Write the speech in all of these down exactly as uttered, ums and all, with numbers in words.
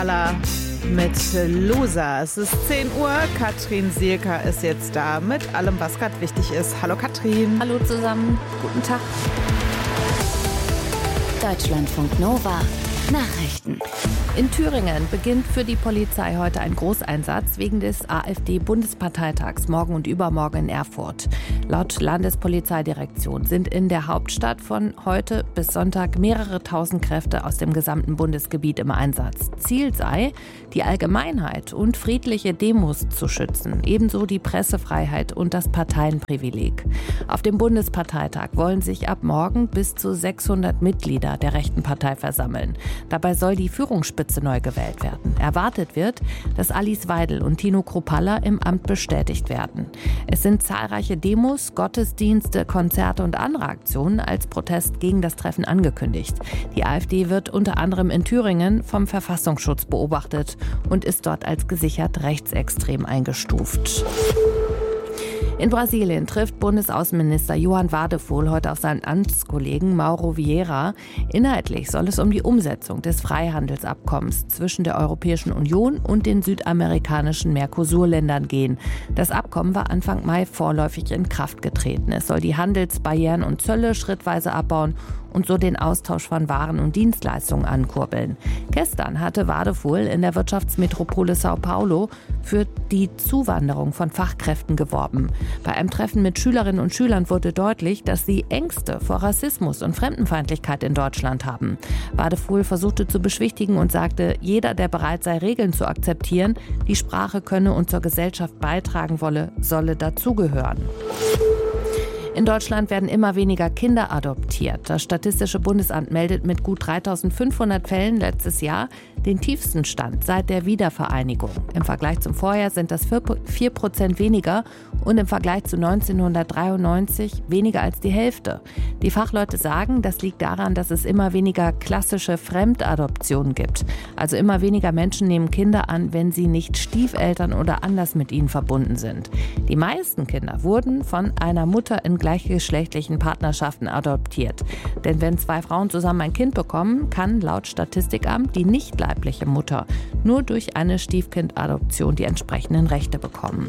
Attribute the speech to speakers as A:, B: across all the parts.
A: Aller mit Loser. Es ist zehn Uhr. Katrin Sielka ist jetzt da mit allem, was gerade wichtig ist. Hallo Katrin.
B: Hallo zusammen. Guten Tag.
C: Deutschlandfunk Nova. Nachrichten.
B: In Thüringen beginnt für die Polizei heute ein Großeinsatz wegen des AfD-Bundesparteitags morgen und übermorgen in Erfurt. Laut Landespolizeidirektion sind in der Hauptstadt von heute bis Sonntag mehrere tausend Kräfte aus dem gesamten Bundesgebiet im Einsatz. Ziel sei, die Allgemeinheit und friedliche Demos zu schützen, ebenso die Pressefreiheit und das Parteienprivileg. Auf dem Bundesparteitag wollen sich ab morgen bis zu sechshundert Mitglieder der rechten Partei versammeln. Dabei soll die Führungsspitze neu gewählt werden. Erwartet wird, dass Alice Weidel und Tino Kruppalla im Amt bestätigt werden. Es sind zahlreiche Demos, Gottesdienste, Konzerte und andere Aktionen als Protest gegen das Treffen angekündigt. Die AfD wird unter anderem in Thüringen vom Verfassungsschutz beobachtet und ist dort als gesichert rechtsextrem eingestuft. In Brasilien trifft Bundesaußenminister Johann Wadephul heute auf seinen Amtskollegen Mauro Vieira. Inhaltlich soll es um die Umsetzung des Freihandelsabkommens zwischen der Europäischen Union und den südamerikanischen Mercosur-Ländern gehen. Das Abkommen war Anfang Mai vorläufig in Kraft getreten. Es soll die Handelsbarrieren und Zölle schrittweise abbauen und so den Austausch von Waren und Dienstleistungen ankurbeln. Gestern hatte Wadephul in der Wirtschaftsmetropole Sao Paulo für die Zuwanderung von Fachkräften geworben. Bei einem Treffen mit Schülerinnen und Schülern wurde deutlich, dass sie Ängste vor Rassismus und Fremdenfeindlichkeit in Deutschland haben. Wadephul versuchte zu beschwichtigen und sagte, jeder, der bereit sei, Regeln zu akzeptieren, die Sprache könne und zur Gesellschaft beitragen wolle, solle dazugehören. In Deutschland werden immer weniger Kinder adoptiert. Das Statistische Bundesamt meldet mit gut dreitausendfünfhundert Fällen letztes Jahr den tiefsten Stand seit der Wiedervereinigung. Im Vergleich zum Vorjahr sind das vier Prozent weniger und im Vergleich zu neunzehnhundertdreiundneunzig weniger als die Hälfte. Die Fachleute sagen, das liegt daran, dass es immer weniger klassische Fremdadoptionen gibt. Also immer weniger Menschen nehmen Kinder an, wenn sie nicht Stiefeltern oder anders mit ihnen verbunden sind. Die meisten Kinder wurden von einer Mutter in gleichgeschlechtlichen Partnerschaften adoptiert. Denn wenn zwei Frauen zusammen ein Kind bekommen, kann laut Statistikamt die nicht leibliche Mutter nur durch eine Stiefkindadoption die entsprechenden Rechte bekommen.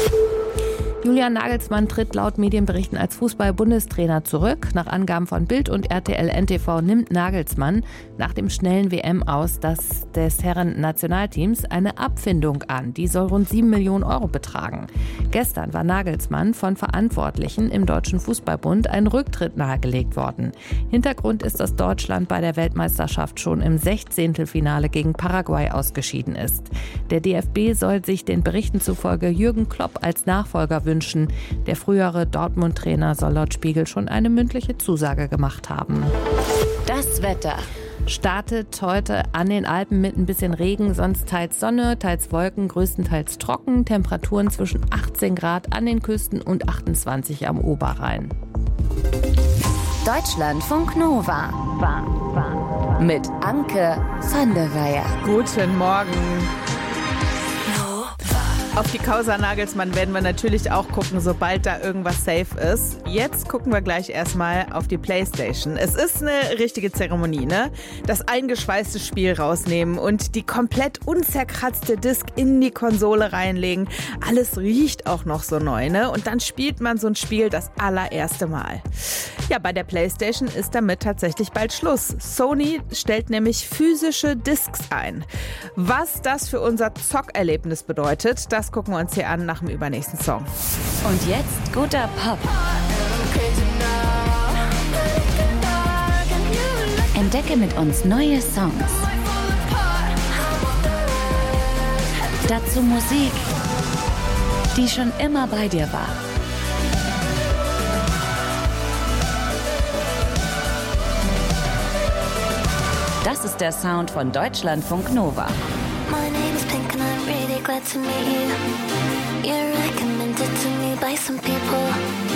B: Julian Nagelsmann tritt laut Medienberichten als Fußball-Bundestrainer zurück. Nach Angaben von Bild und R T L N T V nimmt Nagelsmann nach dem schnellen W M aus das des Herren-Nationalteams eine Abfindung an. Die soll rund sieben Millionen Euro betragen. Gestern war Nagelsmann von Verantwortlichen im Deutschen Fußballbund ein Rücktritt nahegelegt worden. Hintergrund ist, dass Deutschland bei der Weltmeisterschaft schon im Sechzehntelfinale gegen Paraguay ausgeschieden ist. Der D F B soll sich den Berichten zufolge Jürgen Klopp als Nachfolger wünschen. Der frühere Dortmund-Trainer soll laut Spiegel schon eine mündliche Zusage gemacht haben.
C: Das Wetter
B: startet heute an den Alpen mit ein bisschen Regen, sonst teils Sonne, teils Wolken, größtenteils trocken. Temperaturen zwischen achtzehn Grad an den Küsten und achtundzwanzig am Oberrhein.
C: Deutschlandfunk Nova. Mit Anke van der Weyer.
A: Guten Morgen. Auf die Causa Nagelsmann werden wir natürlich auch gucken, sobald da irgendwas safe ist. Jetzt gucken wir gleich erstmal auf die Playstation. Es ist eine richtige Zeremonie, ne? Das eingeschweißte Spiel rausnehmen und die komplett unzerkratzte Disc in die Konsole reinlegen. Alles riecht auch noch so neu, ne? Und dann spielt man so ein Spiel das allererste Mal. Ja, bei der Playstation ist damit tatsächlich bald Schluss. Sony stellt nämlich physische Discs ein. Was das für unser Zockerlebnis bedeutet, das gucken wir uns hier an nach dem übernächsten Song.
C: Und jetzt guter Pop. Entdecke mit uns neue Songs. Dazu Musik, die schon immer bei dir war. Das ist der Sound von Deutschlandfunk Nova.
D: My name is Pink and I'm really glad to meet you. You're recommended to me by some people.